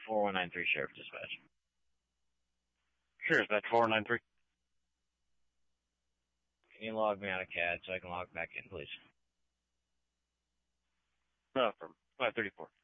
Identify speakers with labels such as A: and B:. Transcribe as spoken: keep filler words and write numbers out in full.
A: four one nine three Sheriff Dispatch.
B: Sure, is that four one nine three?
A: Can you log me out of C A D so I can log back in, please?
B: No, from five thirty-four.